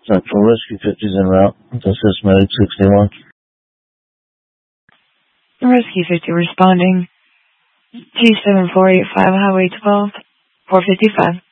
Central Rescue 50's en route. This is Medic 61. Rescue 50 responding. G7485 Highway 12, 455.